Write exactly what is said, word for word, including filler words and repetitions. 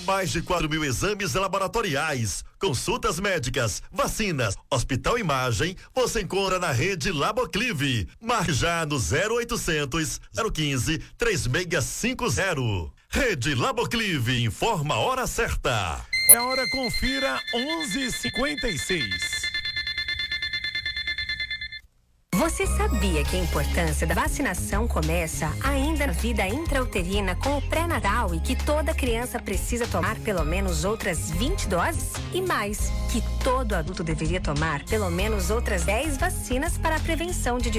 Mais de quatro mil exames laboratoriais, consultas médicas, vacinas, Hospital Imagem, você encontra na rede Laboclive. Marque já no zero oitocentos, zero quinze, três seis cinco zero. Rede Laboclive, informa a hora certa. É a hora, confira, onze e cinquenta e seis. Você sabia que a importância da vacinação começa ainda na vida intrauterina com o pré-natal e que toda criança precisa tomar pelo menos outras vinte doses? E mais, que todo adulto deveria tomar pelo menos outras dez vacinas para a prevenção de